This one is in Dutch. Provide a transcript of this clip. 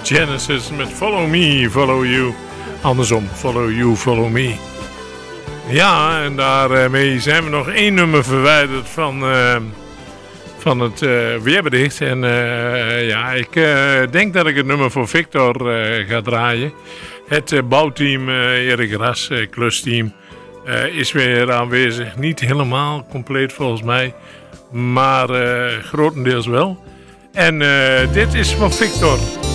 Genesis met Follow Me, Follow You. Andersom, Follow You, Follow Me. Ja, en daarmee zijn we nog 1 nummer verwijderd van het weerbericht. En ja, ik denk dat ik het nummer voor Victor ga draaien. Het bouwteam Erik Ras, klusteam, is weer aanwezig. Niet helemaal compleet volgens mij, maar grotendeels wel. En dit is voor Victor.